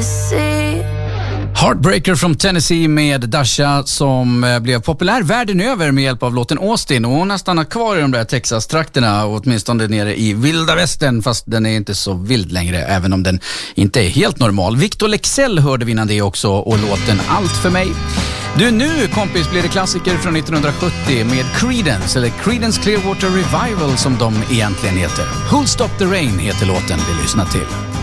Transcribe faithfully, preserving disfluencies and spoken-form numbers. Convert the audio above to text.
Tennessee. Heartbreaker from Tennessee med Dasha som blev populär världen över med hjälp av låten Austin, och hon har stannat kvar i de där Texas-trakterna, åtminstone nere i vilda västern, fast den är inte så vild längre, även om den inte är helt normal. Victor Leksell hörde vi innan det också, och låten Allt för mig. Du, nu kompis blir det klassiker från nittonhundrasjuttio med Creedence, eller Creedence Clearwater Revival som de egentligen heter. Who'll Stop the Rain heter låten vi lyssnar till.